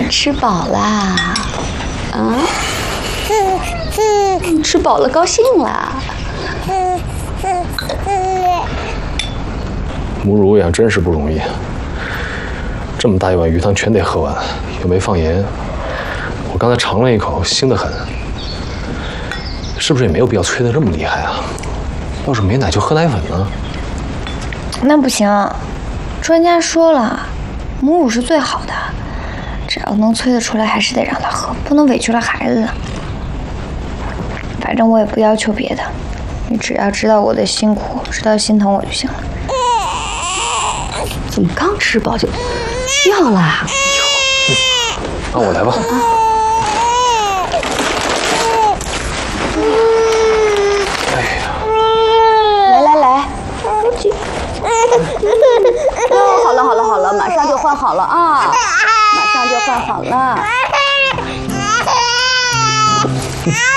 吃饱啦？啊？吃饱了，高兴啦？ 母乳养真是不容易，这么大一碗鱼汤全得喝完，又没放盐。我刚才尝了一口，腥得很。是不是也没有必要催得这么厉害啊？要是没奶就喝奶粉呢？ 那不行，专家说了，母乳是最好的，只要能催得出来，还是得让他喝，不能委屈了孩子。反正我也不要求别的，你只要知道我的辛苦，知道心疼我就行了。 怎么刚吃饱就要啦？ 那我来吧。哎呀， 来，好了，马上就换好了啊，马上就换好了。